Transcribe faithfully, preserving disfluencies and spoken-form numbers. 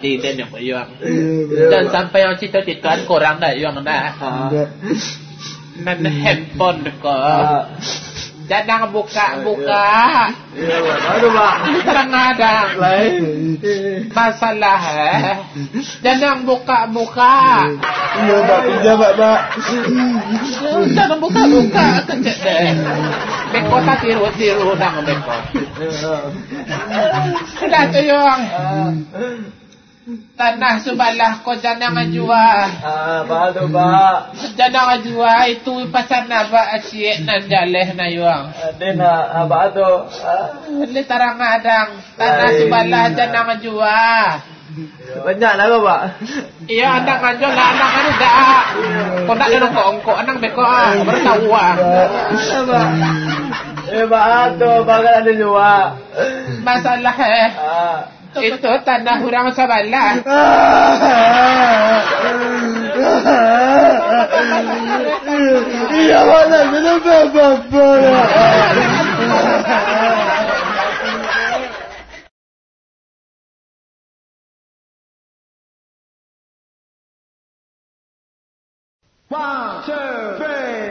Di dan yang yang dan sampai yang cerita-cerita korang dah yang dah nan handphone dekat jangan buka-buka ya baru Pak kadang-kadang masalah eh jangan buka-buka ya Pak pinjam Pak Pak jangan buka-buka kecek deh beko tak tiru-tiru nang beko sudah tu yang tanah sebelah kau jangan jual. Ah, apa tu Pak? Jangan jual itu pasal naba asyik nan jaleh na yuang. Ada nak apa tu? Li tarang adang tanah sebelah jangan jual. Banyak lah kau Pak. Iya andang anjol lah andang anu dah. Kau nak ada kongko andang beko ah bertahu ah. Apa? Eh Pak tu bakal ada jual. Masalah eh. Ah. Itu tanah orang sebelah. Iya mana kenapa bapak? One, two, three.